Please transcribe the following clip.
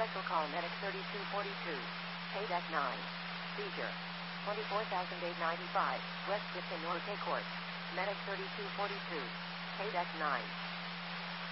Special call Medic 3242. Paydeck 9. Seizure. 24,895. West 5th and Norte Court. Medic 3242. Paydeck 9.